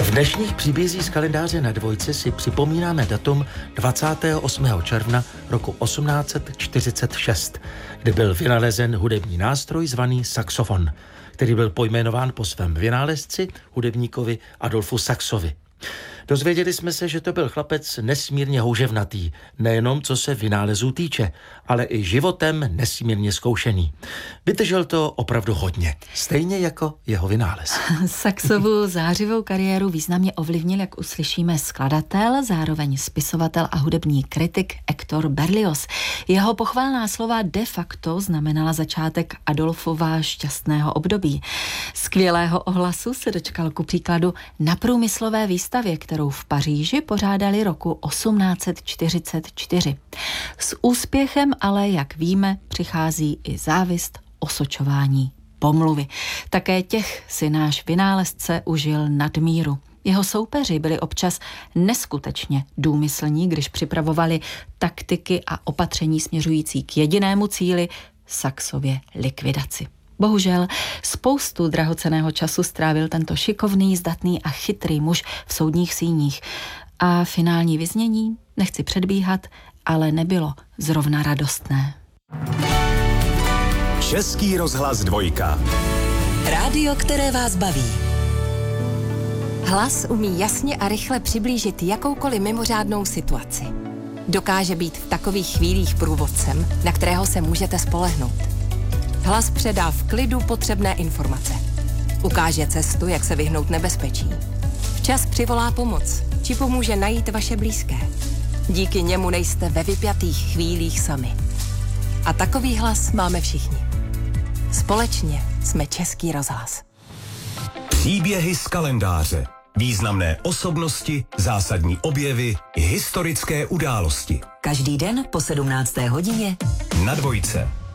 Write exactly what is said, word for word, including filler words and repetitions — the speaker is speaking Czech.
V dnešních příbězích z kalendáře na Dvojce si připomínáme datum dvacátého osmého června roku osmnáct set čtyřicet šest, kdy byl vynalezen hudební nástroj zvaný saxofon, který byl pojmenován po svém vynálezci, hudebníkovi Adolfu Saxovi. Dozvěděli jsme se, že to byl chlapec nesmírně houževnatý, nejenom co se vynálezů týče, ale i životem nesmírně zkoušený. Vydržel to opravdu hodně, stejně jako jeho vynález. Saxovu zářivou kariéru významně ovlivnil, jak uslyšíme, skladatel, zároveň spisovatel a hudební kritik Hector Berlioz. Jeho pochvalná slova de facto znamenala začátek Adolfova šťastného období. Skvělého ohlasu se dočkal ku příkladu na průmyslové výstavě, kterou v Paříži pořádali roku osmnáct set čtyřicet čtyři. S úspěchem ale, jak víme, přichází i závist, osočování, pomluvy. Také těch si náš vynálezce užil nadmíru. Jeho soupeři byli občas neskutečně důmyslní, když připravovali taktiky a opatření směřující k jedinému cíli – Saxově likvidaci. Bohužel spoustu drahocenného času strávil tento šikovný, zdatný a chytrý muž v soudních síních. A finální vyznění, nechci předbíhat, ale nebylo zrovna radostné. Český rozhlas Dvojka. Rádio, které vás baví. Hlas umí jasně a rychle přiblížit jakoukoliv mimořádnou situaci. Dokáže být v takových chvílích průvodcem, na kterého se můžete spolehnout. Hlas předá v klidu potřebné informace. Ukáže cestu, jak se vyhnout nebezpečí. Včas přivolá pomoc, či pomůže najít vaše blízké. Díky němu nejste ve vypjatých chvílích sami. A takový hlas máme všichni. Společně jsme Český rozhlas. Příběhy z kalendáře. Významné osobnosti, zásadní objevy, historické události. Každý den po sedmnácté hodině na Dvojce.